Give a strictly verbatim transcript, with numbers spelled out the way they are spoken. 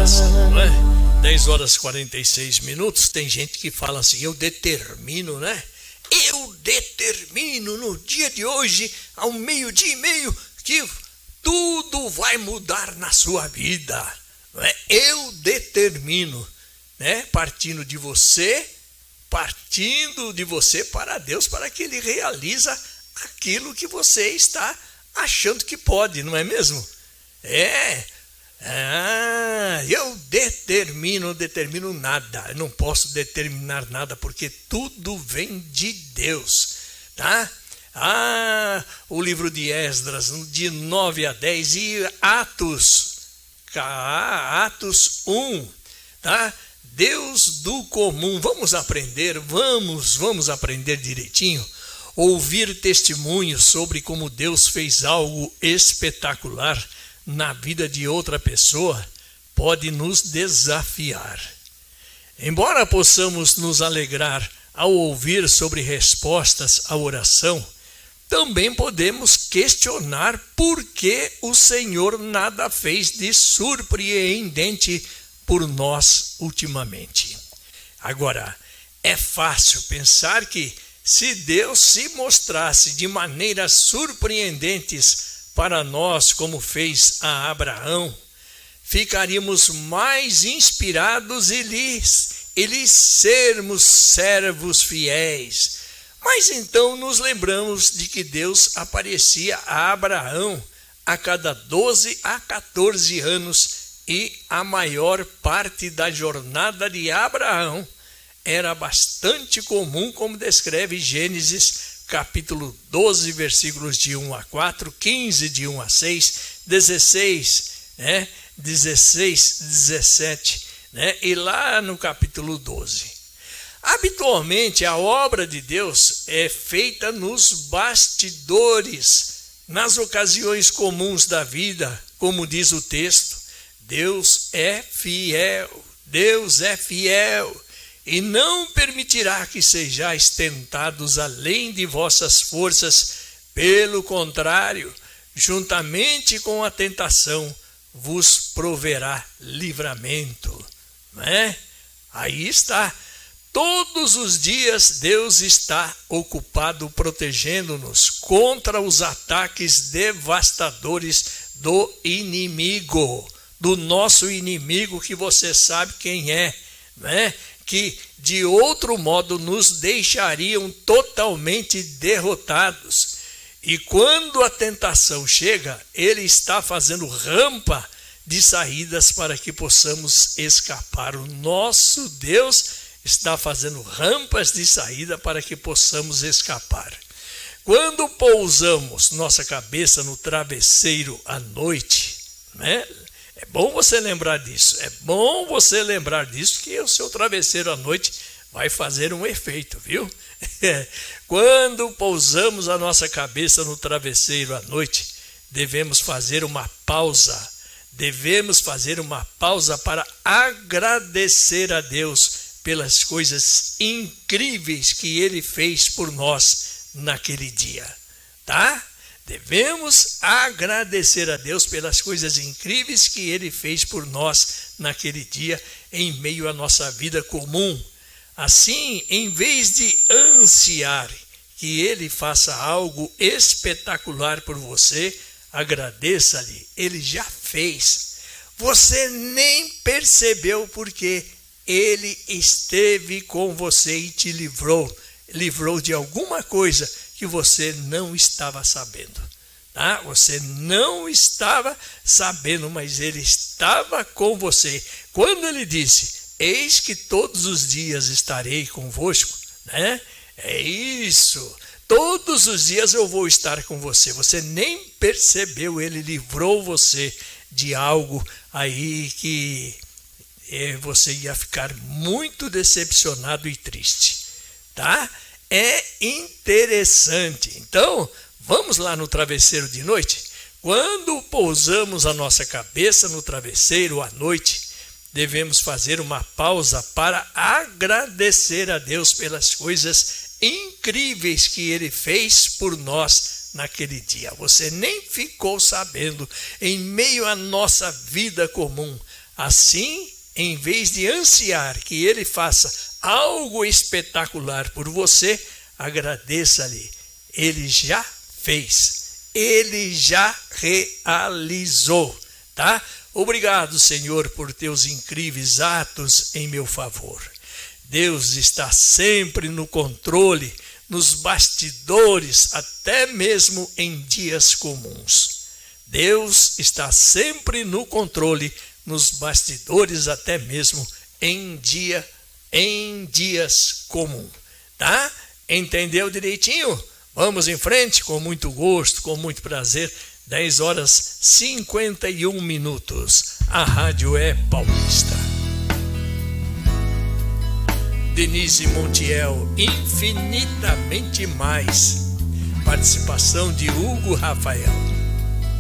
passa, não é? dez horas e quarenta e seis minutos. Tem gente que fala assim: eu determino, né? Eu determino no dia de hoje, ao meio-dia e meio, que tudo vai mudar na sua vida. Não é? Eu determino, né? Partindo de você, partindo de você para Deus, para que Ele realiza aquilo que você está achando que pode, não é mesmo? É. Ah, eu determino, determino nada. Eu não posso determinar nada, porque tudo vem de Deus, tá? Ah, o livro de Esdras, de nove a dez, e Atos, Atos um, tá? Deus do comum. Vamos aprender, vamos, vamos aprender direitinho. Ouvir testemunhos sobre como Deus fez algo espetacular na vida de outra pessoa pode nos desafiar. Embora possamos nos alegrar ao ouvir sobre respostas à oração, também podemos questionar por que o Senhor nada fez de surpreendente por nós ultimamente. Agora, é fácil pensar que se Deus se mostrasse de maneiras surpreendentes para nós, como fez a Abraão, ficaríamos mais inspirados e lhes, e lhes sermos servos fiéis. Mas então nos lembramos de que Deus aparecia a Abraão a cada doze a quatorze anos, e a maior parte da jornada de Abraão era bastante comum, como descreve Gênesis capítulo doze, versículos de um a quatro, quinze de um a seis, dezesseis, né? dezesseis, dezessete, né? E lá no capítulo doze. Habitualmente a obra de Deus é feita nos bastidores, nas ocasiões comuns da vida, como diz o texto. Deus é fiel, Deus é fiel, e não permitirá que sejais tentados além de vossas forças. Pelo contrário, juntamente com a tentação, vos proverá livramento. Não é? Aí está. Todos os dias Deus está ocupado protegendo-nos contra os ataques devastadores do inimigo, do nosso inimigo, que você sabe quem é, né? Que de outro modo nos deixariam totalmente derrotados. E quando a tentação chega, ele está fazendo rampa de saídas para que possamos escapar. O nosso Deus está fazendo rampas de saída para que possamos escapar. Quando pousamos nossa cabeça no travesseiro à noite, né? É bom você lembrar disso, é bom você lembrar disso, que o seu travesseiro à noite vai fazer um efeito, viu? Quando pousamos a nossa cabeça no travesseiro à noite, devemos fazer uma pausa, devemos fazer uma pausa para agradecer a Deus pelas coisas incríveis que Ele fez por nós naquele dia, tá? Devemos agradecer a Deus pelas coisas incríveis que Ele fez por nós naquele dia, em meio à nossa vida comum. Assim, em vez de ansiar que Ele faça algo espetacular por você, agradeça-lhe, Ele já fez. Você nem percebeu, porque Ele esteve com você e te livrou, livrou de alguma coisa que você não estava sabendo, tá? Você não estava sabendo, mas Ele estava com você. Quando Ele disse: eis que todos os dias estarei convosco, né? É isso, todos os dias eu vou estar com você. Você nem percebeu, Ele livrou você de algo aí que é, você ia ficar muito decepcionado e triste, tá? É interessante. Então, vamos lá no travesseiro de noite. Quando pousamos a nossa cabeça no travesseiro à noite, devemos fazer uma pausa para agradecer a Deus pelas coisas incríveis que Ele fez por nós naquele dia. Você nem ficou sabendo, em meio à nossa vida comum, Assim, em vez de ansiar que ele faça algo espetacular por você, agradeça-lhe. Ele já fez, ele já realizou, tá? Obrigado, Senhor, por teus incríveis atos em meu favor. Deus está sempre no controle, nos bastidores, até mesmo em dias comuns. Deus está sempre no controle, nos bastidores, até mesmo em dia, em dias comuns, tá? Entendeu direitinho? Vamos em frente, com muito gosto, com muito prazer. dez horas e cinquenta e um minutos. A rádio é paulista. Denise Montiel, infinitamente mais. Participação de Hugo Rafael.